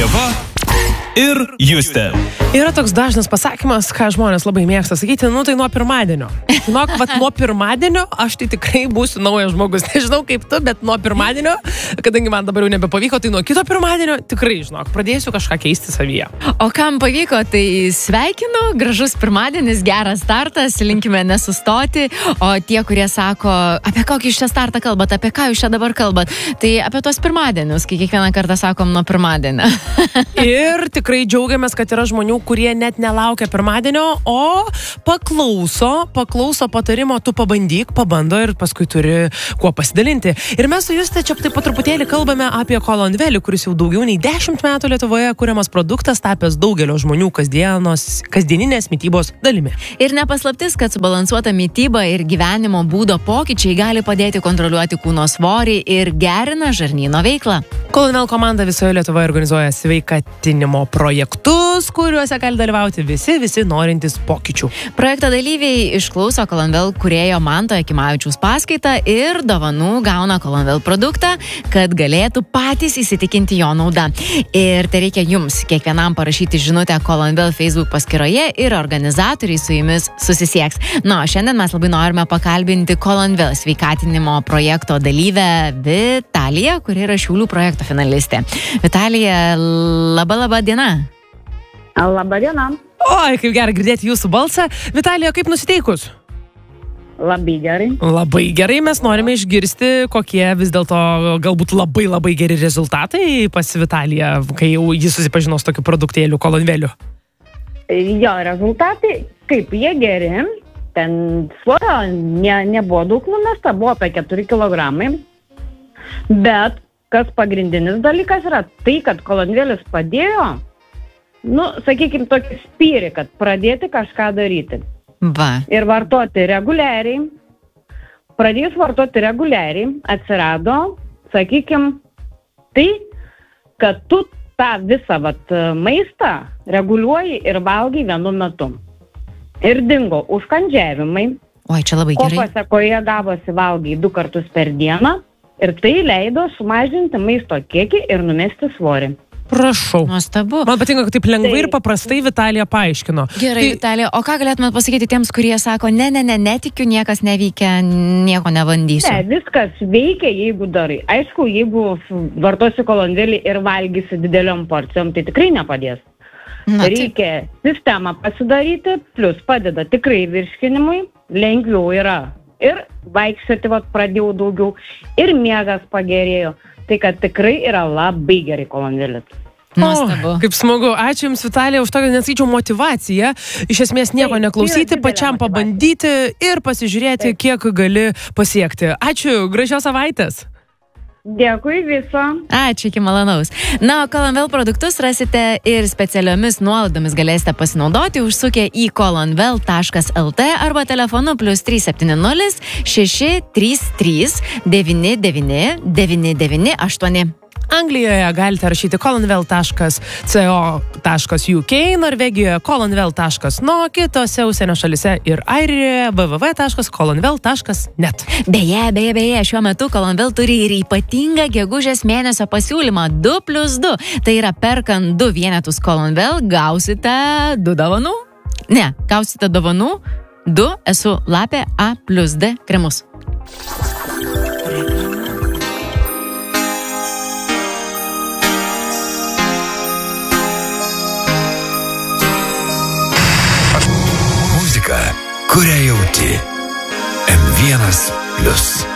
Ieva ir Justė. Yra toks dažnas pasakymas, ką žmonės labai mėgsta sakyti, tai nuo pirmadienio. Žinok, nuo pirmadienio aš tai tikrai būsiu naujas žmogus. Nežinau kaip tu, bet nuo pirmadienio, kadangi man dabar jau nebepavyko, tai nuo kito pirmadienio tikrai, žinok, pradėsiu kažką keisti savyje. O kam pavyko, tai sveikinu, gražus pirmadienis, geras startas, linkime nesustoti, o tie, kurie sako, apie kokį jūs čia startą kalbat, apie ką jūs čia dabar kalbat, tai apie tos pirmadienius, kai kiekvieną kartą sakom nuo pirmadienio. Ir tikrai džiaugiamės, kad yra žmonių, kurie net nelaukia pirmadienio, o paklauso patarimo, tu pabandyk, pabando ir paskui turi kuo pasidalinti. Ir mes su Juste čia taip pat truputėlį kalbame apie Kolonvelį, kuris jau daugiau nei 10 metų Lietuvoje kuriamas produktas, tapęs daugelio žmonių kasdieninės mitybos dalimi. Ir nepaslaptis, kad subalansuota mityba ir gyvenimo būdo pokyčiai gali padėti kontroliuoti kūno svorį ir gerina žarnyno veiklą. Kolonvel komanda visoje Lietuvoje organizuoja sveikatinimo projektus, kuriuose gali dalyvauti visi norintys pokyčių. Projekto dalyviai išklauso Kolonvel kūrėjo Manto Jakimavičiaus paskaitą ir dovanų gauna Kolonvel produktą, kad galėtų patys įsitikinti jo naudą. Ir tai reikia jums kiekvienam parašyti žinutę Kolonvel Facebook paskyroje ir organizatoriai su jumis susisieks. Šiandien mes labai norime pakalbinti Kolonvel sveikatinimo projekto dalyvę Vitaliją, kuri yra Šiaulių projekto finalistė. Vitalija, laba diena. Labą dieną. Oi, kaip gerai girdėti jūsų balsą. Vitalija, kaip nusiteikus? Labai gerai. Labai gerai, mes norime išgirsti, kokie vis dėlto galbūt labai geri rezultatai pas Vitaliją, kai jau jis susipažino su tokiu produktėliu Kolonveliu. Jo rezultatai, kaip jie geri, ten svorio nebuvo daug numesta, buvo apie 4 kilogramai, bet kas pagrindinis dalykas yra tai, kad Kolonvelis padėjo, sakykime, tokį spyrį, kad pradėti kažką daryti. Va. Ir vartoti reguliariai. Pradėjus vartoti reguliariai, atsirado, sakykime, tai, kad tu tą visą maistą reguliuoji ir valgai vienu metu. Ir dingo užkandžiavimai. Oi, čia labai gerai. Ko pasekoje gavosi valgai 2 kartus per dieną. Ir tai leido sumažinti maisto kiekį ir numesti svorį. Prašau. Nuostabu. Man patinka, kad taip lengvai ir paprastai Vitalija paaiškino. Gerai, Vitalija, o ką galėtumėt pasakyti tiems, kurie sako, netikiu, niekas neveikia, nieko nebandysiu? Ne, viskas veikia, jeigu darai. Aišku, jeigu vartosi Kolonvelį ir valgysi dideliom porcijom, tai tikrai nepadės. Reikia sistemą pasidaryti, plus padeda tikrai virškinimui, lengviau yra. Ir vaikščioti pradėjau daugiau, ir miegas pagerėjo. Tai kad tikrai yra labai gerai Kolonvelis. Nuostabu. Kaip smagu. Ačiū Jums, Vitalija, už tokią, neskaičiau, motyvaciją. Iš esmės nieko neklausyti, pačiam pabandyti ir pasižiūrėti, kiek gali pasiekti. Ačiū, gražios savaitės. Dėkui viso. Ačiū, iki malonaus. Kolonvel produktus rasite ir specialiomis nuolaidomis galėsite pasinaudoti, užsukę į kolonvel.lt arba telefonu +370 633 99 998. Anglijoje galite rašyti kolonvel.co.uk, Norvegijoje kolonvel.no, kitose užsienio šalise ir Airijoje www.kolonvel.net. Beje, šiuo metu Kolonvel turi ir ypatingą gegužės mėnesio pasiūlymą 2+2. Tai yra perkant 2 vienetus Kolonvel, gausite 2 dovanų. Ne, gausite dovanų 2 esu lapė A+D kremus. Kurią jauti M1+.